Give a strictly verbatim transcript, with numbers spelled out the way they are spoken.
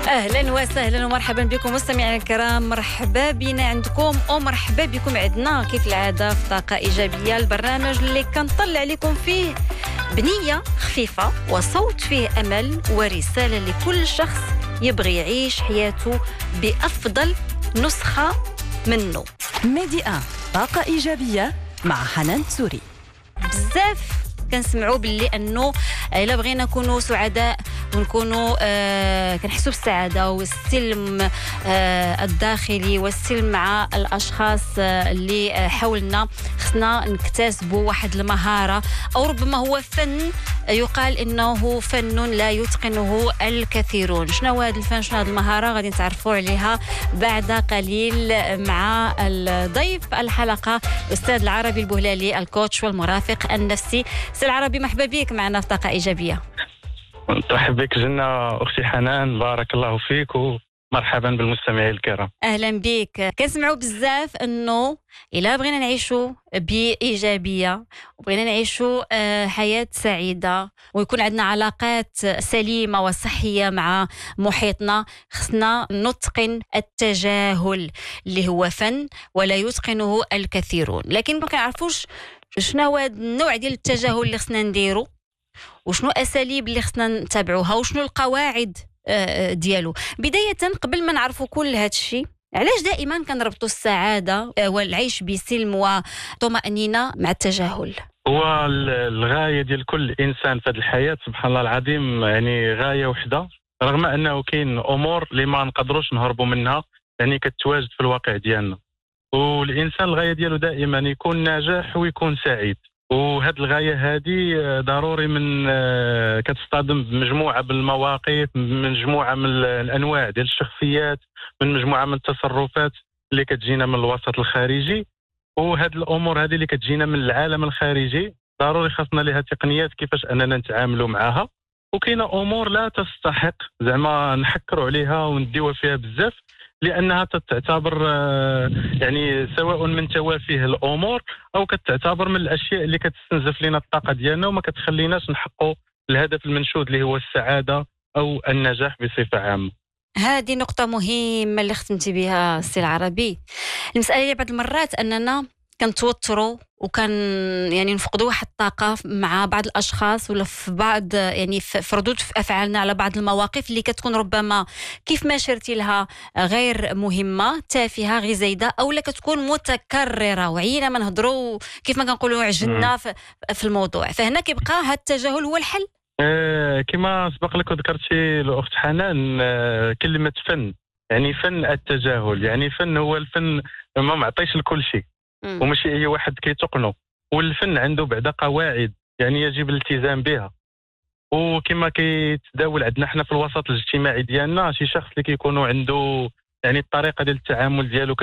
اهلا وسهلا ومرحبا بكم مستمعينا الكرام، مرحبا بنا عندكم ومرحبا بكم عندنا كيف العاده في طاقه ايجابيه، البرنامج اللي كنطلع لكم فيه بنيه خفيفه وصوت فيه امل ورساله لكل شخص يبغي يعيش حياته بافضل نسخه منه. ميديا طاقه ايجابيه مع حنان تسوري. بزاف كنسمعوا باللي انه الا بغينا نكونوا سعداء ونكونوا آه كنحسوا بالسعاده والسلم آه الداخلي والسلم مع الاشخاص آه اللي آه حولنا، خصنا نكتسبوا واحد المهاره او ربما هو فن يقال انه فن لا يتقنه الكثيرون. شنو هو هذا الفن، شنو هذه المهاره؟ غادي نتعرفوا عليها بعد قليل مع الضيف الحلقه الاستاذ العربي البهلالي، الكوتش والمرافق النفسي. استاذ العربي مرحبا بك معنا في طاقه ايجابيه. مرحبا بك جنة أختي حنان، بارك الله فيك ومرحبا بالمستمعين الكرام. أهلا بك. كنسمعوا بزاف أنه إلا بغينا نعيشوا بإيجابية وبغينا نعيشوا حياة سعيدة ويكون عندنا علاقات سليمة وصحية مع محيطنا، خصنا نتقن التجاهل اللي هو فن ولا يتقنه الكثيرون. لكن ما كنعرفوش شنو هو النوع ديال التجاهل اللي خصنا نديرو، وشنو اساليب اللي خصنا نتبعوها، وشنو القواعد ديالو. بدايه قبل ما نعرفوا كل هذا الشيء، علاش دائما كنربطوا السعاده والعيش بسلم وطمانينه مع التجاهل؟ هو الغايه ديال كل انسان في هذه الحياه سبحان الله العظيم، يعني غايه وحده، رغم انه كاين امور اللي ما نقدروش نهربوا منها، يعني كتواجد في الواقع ديالنا. والانسان الغايه ديالو دائما يكون ناجح ويكون سعيد، وهذه الغايه هذه ضروري من كتصطدم بمجموعه بالمواقف، من مجموعه من الانواع ديال الشخصيات، من مجموعه من التصرفات اللي كتجينا من الوسط الخارجي. وهذه الامور هذه اللي كتجينا من العالم الخارجي ضروري خاصنا لها تقنيات كيفاش اننا نتعاملوا معها. وكاينه امور لا تستحق زعما نحكروا عليها ونديوها فيها بزاف، لانها تعتبر يعني سواء من توافه الامور او كتعتبر من الاشياء اللي كتستنزف لنا الطاقه ديالنا وما كتخليناش نحققوا الهدف المنشود اللي هو السعاده او النجاح بصفه عامه. هذه نقطه مهمه اللي ختمتي بها السي العربي. المساله اللي بعض المرات اننا كنتوتروا وكان يعني نفقدوا واحد الطاقه مع بعض الاشخاص ولا في بعض يعني في ردود في افعالنا على بعض المواقف اللي كتكون ربما كيف ما شرتي لها غير مهمه، تافهه، غير زايده، او لا كتكون متكرره وعينا ما نهضروا كيف ما كنقولوا عجلنا في, في الموضوع. فهنا كيبقى هذا التجاهل هو الحل. آه كما سبق لك وذكرتي الاخت حنان، آه كلمه فن، يعني فن التجاهل، يعني فن هو الفن ما معطيش لكل شيء وماشي اي واحد كيتقنه، والفن عنده بعدا قواعد يعني يجب الالتزام بها. وكما كيتداول عندنا حنا في الوسط الاجتماعي ديالنا، شي شخص اللي كيكونوا عنده يعني الطريقه ديال التعامل ديالو